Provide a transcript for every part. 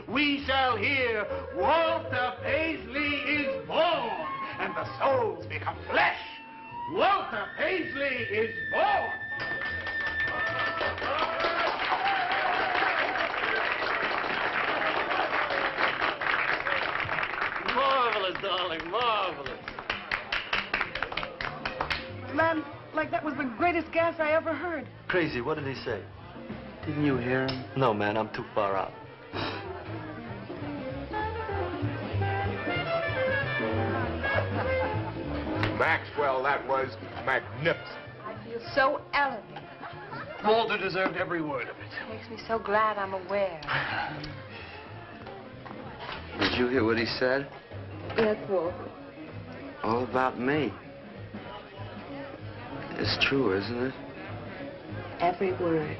we shall hear Walter Paisley is born, and the souls become flesh. Walter Paisley is born. Marvelous, darling, marvelous. Man, like that was the greatest gas I ever heard. Crazy, what did he say? Didn't you hear him? No, man, I'm too far out. Maxwell, that was magnificent. I feel so elevated. Walter deserved every word of it. Makes me so glad I'm aware. Did you hear what he said? Yes, Walter. All about me. It's true, isn't it? Every word.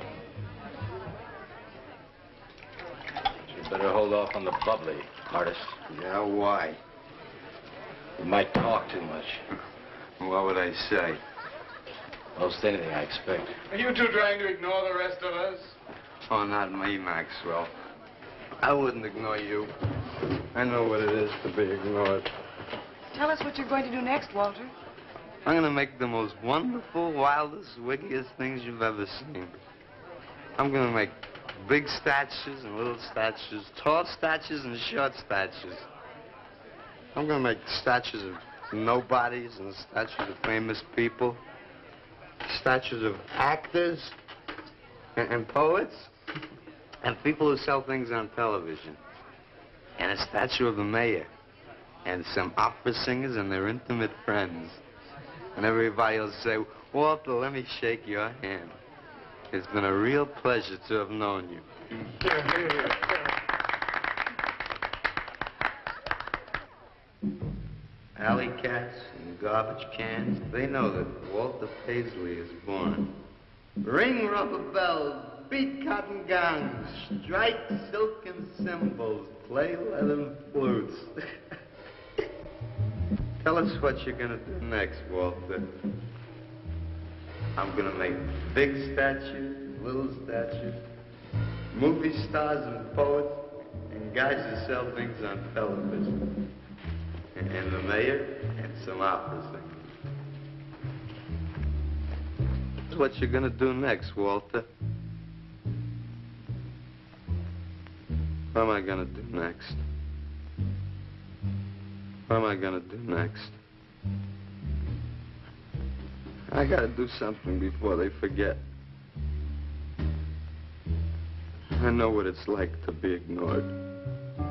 You better hold off on the bubbly, artist. Yeah, why? You might talk too much. What would I say? Most anything, I expect. Are you two trying to ignore the rest of us? Oh, not me, Maxwell. I wouldn't ignore you. I know what it is to be ignored. Tell us what you're going to do next, Walter. I'm gonna make the most wonderful, wildest, wickedest things you've ever seen. I'm gonna make big statues and little statues, tall statues and short statues. I'm gonna make statues of nobodies and statues of famous people, statues of actors and poets and people who sell things on television, and a statue of the mayor and some opera singers and their intimate friends. And everybody will say, Walter, let me shake your hand. It's been a real pleasure to have known you. Alley cats and garbage cans, they know that Walter Paisley is born. Ring rubber bells, beat cotton gongs, strike silken cymbals, play leathern flutes. Tell us what you're gonna do next, Walter. I'm gonna make big statues, little statues, movie stars and poets, and guys who sell things on television. And the mayor and some opera singers. That's what you're gonna do next, Walter. What am I gonna do next? What am I gonna do next? I gotta do something before they forget. I know what it's like to be ignored.